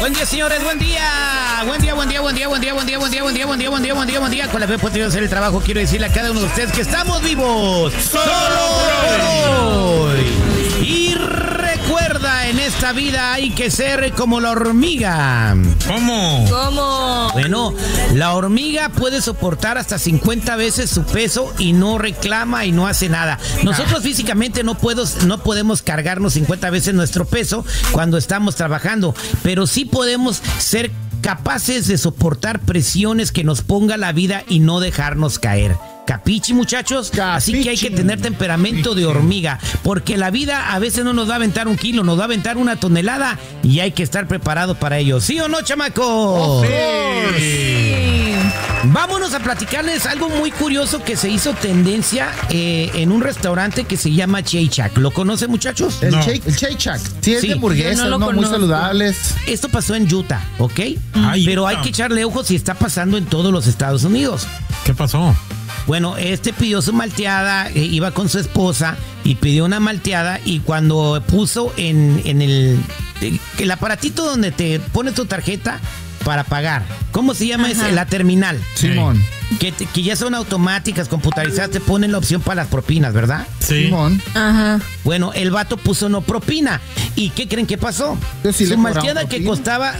Buen día, señores, buen día. Buen día. Con la fe puedo hacer el trabajo. Quiero decirle a cada uno de ustedes que estamos vivos solo hoy. Y recuerda, en esta vida hay que ser como la hormiga. ¿Cómo? Bueno, la hormiga puede soportar hasta 50 veces su peso y no reclama y no hace nada. Nosotros físicamente no podemos cargarnos 50 veces nuestro peso cuando estamos trabajando, pero sí podemos ser capaces de soportar presiones que nos ponga la vida y no dejarnos caer. ¿Capichi, muchachos? Así que hay que tener temperamento de hormiga, porque la vida a veces no nos va a aventar 1 kilo, nos va a aventar 1 tonelada y hay que estar preparado para ello. ¿Sí o no, chamacos? Sí. Vámonos a platicarles algo muy curioso que se hizo tendencia en un restaurante que se llama Shake Shack. ¿Lo conocen, muchachos? El Shake Shack. Sí, es de hamburguesas, no muy saludables. Esto pasó en Utah, ¿ok? Pero hay que echarle ojo si está pasando en todos los Estados Unidos. ¿Qué pasó? Bueno, pidió su malteada, iba con su esposa y pidió una malteada, y cuando puso en el aparatito donde te pones tu tarjeta para pagar, ¿cómo se llama ese? La terminal. Simón. Que ya son automáticas, computarizadas, te ponen la opción para las propinas, ¿verdad? Sí. Simón. Ajá. Bueno, el vato puso no propina. ¿Y qué creen que pasó? Sí, Su malteada que costaba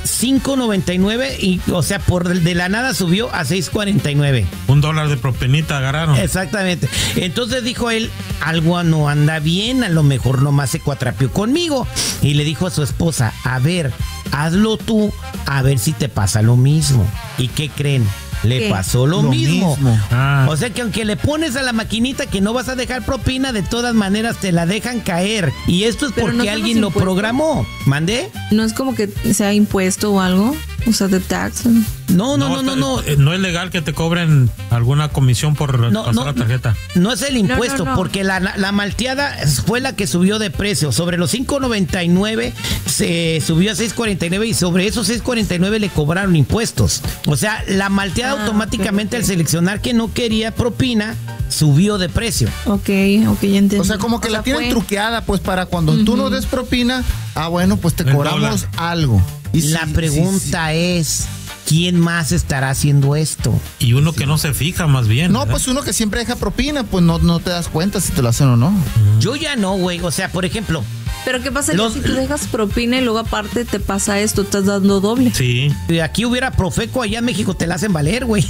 $5.99 y, o sea, de la nada subió a $6.49. $1 de propinita agarraron. Exactamente. Entonces dijo él, algo no anda bien, a lo mejor nomás se cuatrapió conmigo. Y le dijo a su esposa, a ver, hazlo tú, a ver si te pasa lo mismo. ¿Y qué creen? Le pasó lo mismo. O sea que aunque le pones a la maquinita que no vas a dejar propina, de todas maneras te la dejan caer. Y esto es porque alguien lo programó. ¿Mandé? ¿No es como que sea impuesto o algo? O sea, de tax. No. No es legal que te cobren alguna comisión por pasar la tarjeta. No es el impuesto, porque la malteada fue la que subió de precio. Sobre los $5.99 se subió a $6.49 y sobre esos $6.49 le cobraron impuestos. O sea, la malteada automáticamente al seleccionar que no quería propina, subió de precio. Ok, ya entendí. O sea, como que la tienen truqueada, pues para cuando tú no des propina, bueno, pues te cobramos algo. Y la pregunta es, ¿quién más estará haciendo esto? Y uno que no se fija, más bien. No, ¿verdad? pues uno que siempre deja propina, pues no te das cuenta si te lo hacen o no. Yo ya no, güey. O sea, por ejemplo... Pero ¿qué pasa si tú dejas propina y luego aparte te pasa esto? Estás dando doble. Sí. Si aquí hubiera Profeco, allá en México te la hacen valer, güey.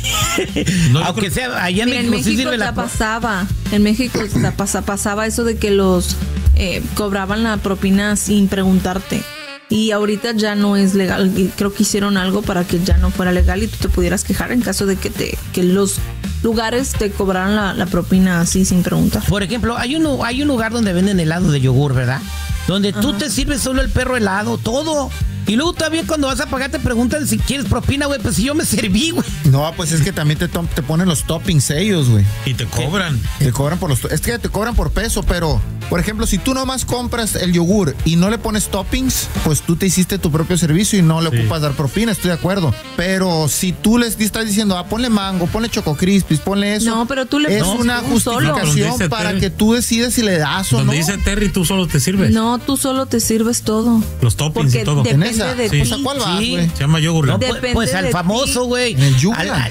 Aunque sea, allá en México sí sirve la... pasaba. En México pasaba eso de que los cobraban la propina sin preguntarte. Y ahorita ya no es legal. Y creo que hicieron algo para que ya no fuera legal y tú te pudieras quejar en caso de que los lugares te cobraran la propina así sin preguntar. Por ejemplo, hay un lugar donde venden helado de yogur, ¿verdad? Donde tú te sirves solo el perro helado, todo. Y luego también cuando vas a pagar te preguntan si quieres propina, güey. Pues si yo me serví, güey. No, pues es que también te ponen los toppings ellos, güey. Y te cobran. Te cobran es que te cobran por peso, pero por ejemplo, si tú nomás compras el yogur y no le pones toppings, pues tú te hiciste tu propio servicio y no le ocupas dar propina, estoy de acuerdo. Pero si tú les estás diciendo, ponle mango, ponle Choco Crispies, ponle eso. No, pero tú le es una justificación para que tú decides si le das o no. Donde dice Terry, tú solo te sirves. No, tú solo te sirves todo. Los toppings y todo. Depende de ti. Pues, ¿a cuál vas, güey? Se llama yogur. No, pues al famoso, güey. En el Yucatán.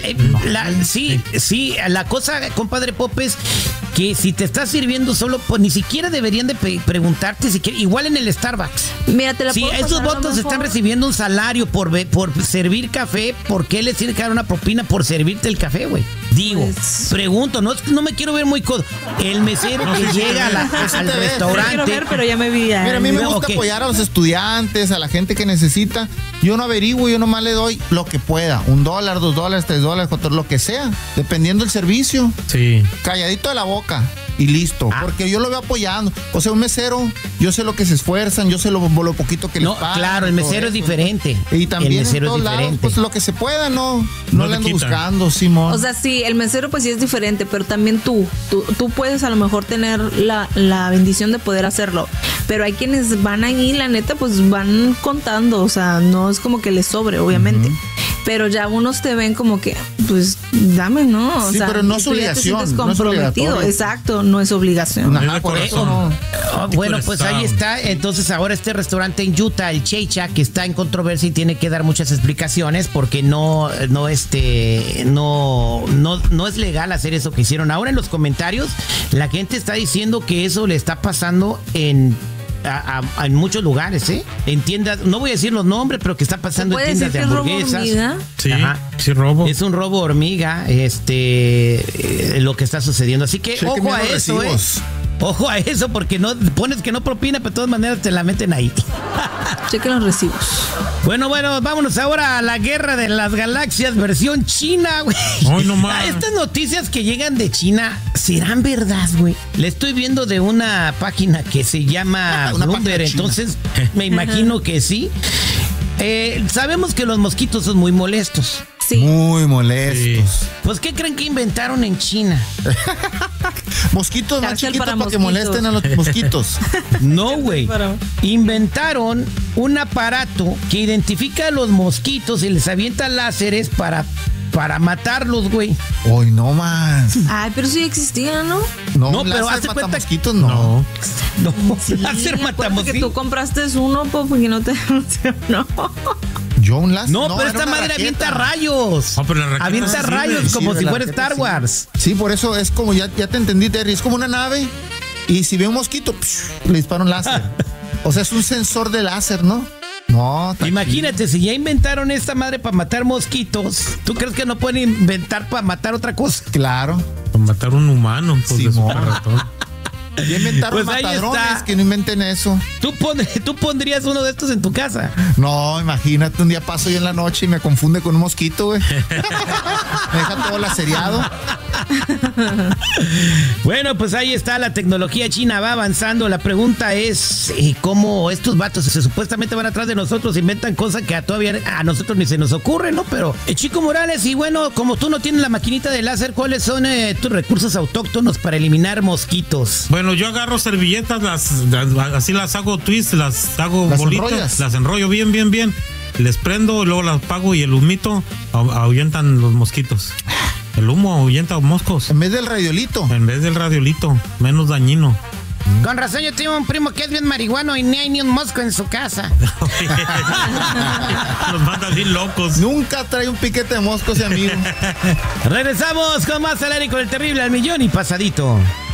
Sí, la cosa, compadre Pop, es que si te estás sirviendo solo, pues ni siquiera deberían de preguntarte si quieres. Igual en el Starbucks. Mira, te la si puedo esos pasar, votos están recibiendo un salario por servir café, ¿por qué les tiene que dar una propina por servirte el café, güey? Digo, pregunto, no me quiero ver muy codo. El mesero que llega al restaurante. Quiero ver, pero ya me vi. Mira, a mí me gusta apoyar a los estudiantes, a la gente que necesita. Yo no averiguo, yo nomás le doy lo que pueda. $1, $2, $3, $4, lo que sea. Dependiendo del servicio. Sí. Calladito de la boca. Y listo, porque yo lo veo apoyando. O sea, un mesero, yo sé lo que se esfuerzan, yo sé lo poquito que les pagan. Claro, el mesero es diferente. Y también el mesero en todos es diferente. lados, pues lo que se pueda, no le ando quitan. buscando, Simón. O sea, sí, el mesero pues sí es diferente, pero también tú puedes a lo mejor tener la bendición de poder hacerlo. Pero hay quienes van ahí, la neta, pues van contando, o sea, no es como que les sobre, obviamente. Pero ya unos te ven como que, pues, dame, ¿no? O Sí, sea, pero no es tú ya te obligación, sientes no es comprometido. obligatorio. Exacto, no es obligación. Ajá, por eso no. Bueno, pues ahí está. Entonces ahora este restaurante en Utah, el Shake Shack, que está en controversia y tiene que dar muchas explicaciones porque no es legal hacer eso que hicieron. Ahora en los comentarios la gente está diciendo que eso le está pasando en muchos lugares, ¿eh? En tiendas, no voy a decir los nombres, pero que está pasando en tiendas de hamburguesas. Sí, Ajá. sí, robo. Es un robo hormiga, lo que está sucediendo. Así que Chequen ojo bien a los eso, recibos. Ojo a eso, porque no pones que no propina, pero de todas maneras te la meten ahí. Chequen los recibos. Bueno, vámonos ahora a la guerra de las galaxias versión China, güey. Ay, no más. Estas noticias que llegan de China, ¿serán verdad, güey? Le estoy viendo de una página que se llama Una Bloomberg, página china. entonces me imagino que sí. Sabemos que los mosquitos son muy molestos. Sí. Muy molestos. Pues, ¿qué creen que inventaron en China? Mosquitos más Cárcel chiquitos para para que mosquitos. molesten a los mosquitos. No, güey. Para- Inventaron un aparato que identifica a los mosquitos y les avienta láseres para matarlos, güey. Hoy no más. Ay, pero sí existía, ¿no? No, un pero láser hazte cuenta- matamosquitos, no. No. No, Sí, láser porque tú matamosquitos. compraste uno, porque no te funcionó. Yo un láser. No, pero era esta una madre raqueta. avienta rayos. Ah, pero la raqueta Avienta sí sirve. rayos como Sí, si la fuera raqueta Star sí. Wars. Sí, por eso es como, ya te entendí, Terry, es como una nave y si ve un mosquito, le dispara un láser. O sea, es un sensor de láser, ¿no? No, Imagínate, si ya inventaron esta madre para matar mosquitos, ¿tú crees que no pueden inventar para matar otra cosa? claro. Para matar un humano, pues de Simón. super ratón. Ya inventaron Pues ahí matadrones está. que no inventen eso. ¿Tú pondrías uno de estos en tu casa? No, imagínate, un día paso yo en la noche y me confunde con un mosquito, güey. Me deja todo lacereado. Bueno, pues ahí está, la tecnología china va avanzando. La pregunta es cómo estos vatos se supuestamente van atrás de nosotros, inventan cosas que todavía a nosotros ni se nos ocurre, ¿no? Pero, Chico Morales, y bueno, como tú no tienes la maquinita de láser, ¿cuáles son tus recursos autóctonos para eliminar mosquitos? Bueno, yo agarro servilletas, así las hago twist, las hago ¿Las bolitas, enrollas? las enrollo bien, les prendo, luego las apago y el humito ahuyentan los mosquitos. El humo ahuyenta moscos En vez del radiolito. en vez del radiolito, menos dañino. Con razón, yo tengo un primo que es bien marihuano y ni hay ni un mosco en su casa. Nos mandan bien locos. Nunca trae un piquete de mosco ese amigo. Regresamos con más al aire con el terrible al millón y pasadito.